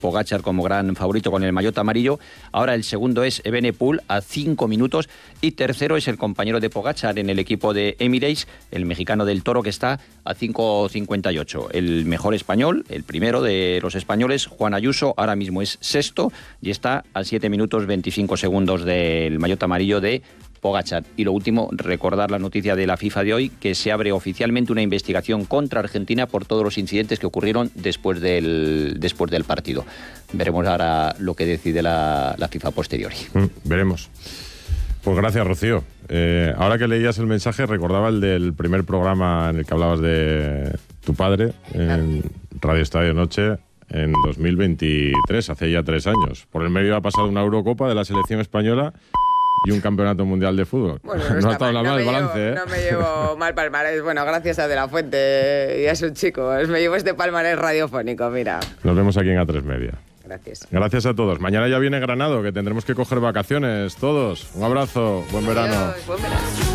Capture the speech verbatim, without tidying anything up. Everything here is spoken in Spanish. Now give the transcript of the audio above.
Pogačar como gran favorito con el maillot amarillo. Ahora el segundo es Evenepoel a cinco minutos y tercero es el compañero de Pogačar en el equipo de Emirates, el mexicano del Toro, que está a cinco cincuenta y ocho. El mejor español, el primero de los españoles, Juan Ayuso, ahora mismo es sexto y está a siete minutos veinticinco segundos del maillot amarillo de Pogačar. Y lo último, recordar la noticia de la FIFA de hoy, que se abre oficialmente una investigación contra Argentina por todos los incidentes que ocurrieron después del, después del partido. Veremos ahora lo que decide la, la FIFA posteriori. Mm, veremos. Pues gracias, Rocío. Eh, ahora que leías el mensaje, recordaba el del primer programa en el que hablabas de tu padre, en Radio Estadio Noche, en dos mil veintitrés, hace ya tres años. Por el medio ha pasado una Eurocopa de la selección española y un campeonato mundial de fútbol. Bueno, no, no ha estado nada mal el balance, llevo, ¿eh? No me llevo mal palmarés. Bueno, gracias a De La Fuente y a sus chicos. Me llevo este palmarés radiofónico, mira. Nos vemos aquí en A tres Media. Gracias. Gracias a todos. Mañana ya viene Granado, que tendremos que coger vacaciones todos. Un abrazo, buen verano. Adiós, buen verano.